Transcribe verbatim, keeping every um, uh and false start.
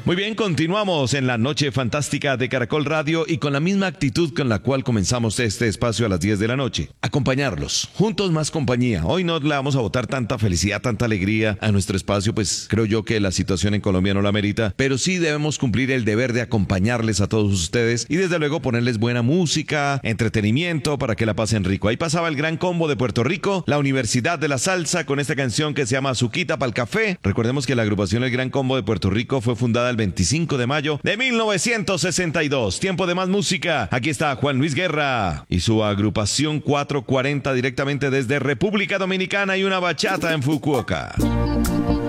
Muy bien, continuamos en la noche fantástica de Caracol Radio y con la misma actitud con la cual comenzamos este espacio a las diez de la noche. Acompañarlos, juntos más compañía. Hoy no le vamos a botar tanta felicidad, tanta alegría a nuestro espacio, pues creo yo que la situación en Colombia no la merita, pero sí debemos cumplir el deber de acompañarles a todos ustedes y desde luego ponerles buena música, entretenimiento para que la pasen rico. Ahí pasaba el gran combo de Puerto Rico, la Universidad de la Salsa, con esta canción que se llama Azuquita pa'l Café. Recordemos que la agrupación El Gran Combo de Puerto Rico fue fundada el veinticinco de mayo de mil novecientos sesenta y dos. Tiempo de más música. Aquí está Juan Luis Guerra y su agrupación cuatrocientos cuarenta directamente desde República Dominicana y una bachata en Fukuoka.